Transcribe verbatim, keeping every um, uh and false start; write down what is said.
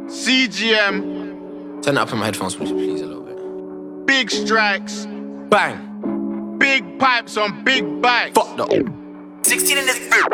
C G M. Turn it up in my headphones, please, please, a little bit. Big strikes. Bang. Big pipes on big bikes. Fuck the. sixteen in this.